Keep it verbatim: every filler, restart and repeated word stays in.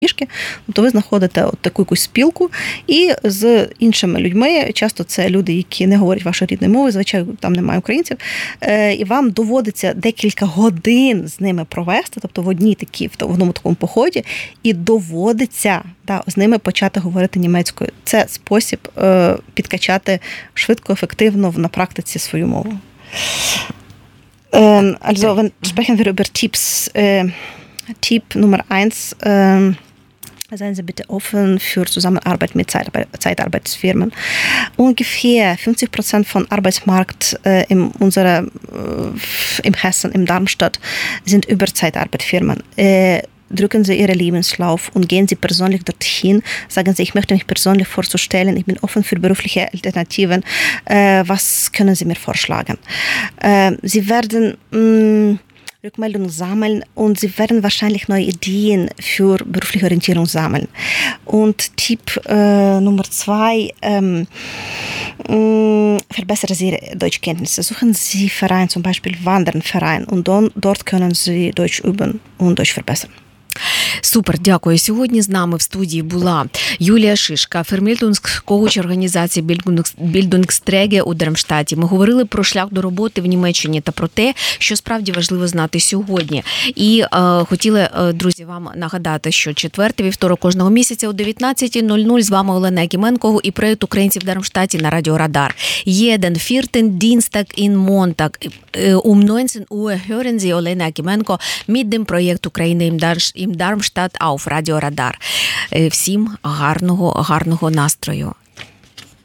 книжки, то ви знаходите от таку якусь спілку, і з іншими людьми, часто це люди, які не говорять вашою рідною мовою, звичайно, там немає українців, і вам доводиться декілька годин з ними провести, тобто в одній такі, в одному такому поході, і доводиться да, з ними почати говорити німецькою. Це спосіб підкачати швидко, ефективно на практиці свою мову. Also, wenn, sprechen wir über Tipps. Tipp Nummer eins, seien Sie bitte offen für Zusammenarbeit mit Zeitarbeitsfirmen. Ungefähr fünfzig Prozent von Arbeitsmarkt in unserer, im Hessen, im Darmstadt, sind über Zeitarbeitsfirmen. Drücken Sie Ihren Lebenslauf und gehen Sie persönlich dorthin. Sagen Sie, ich möchte mich persönlich vorzustellen, ich bin offen für berufliche Alternativen. Was können Sie mir vorschlagen? Sie werden mh, Rückmeldungen sammeln und Sie werden wahrscheinlich neue Ideen für berufliche Orientierung sammeln. Und Tipp äh, Nummer zwei, ähm, mh, verbessern Sie Ihre Deutschkenntnisse. Suchen Sie Verein, zum Beispiel Wandernverein, und don, dort können Sie Deutsch üben und Deutsch verbessern. Супер, дякую. Сьогодні з нами в студії була Юлія Шишка, Vermittlungs- коуч організації Bildungsträger у Дармштаті. Ми говорили про шлях до роботи в Німеччині та про те, що справді важливо знати сьогодні. І е, хотіли, е, друзі, вам нагадати, що четвертий вівторок кожного місяця о дев'ятнадцята нуль нуль з вами Олена Якименко і проєкт «Українці в Дармштаті» на Радіо Радар. Jeden vierten Dienstag in Montag um neunzehn Uhr hören Sie Олена Якименко mit dem Projekt «Україна im Darmstadt» auf Radio Radar. Всім гарного, гарного настрою.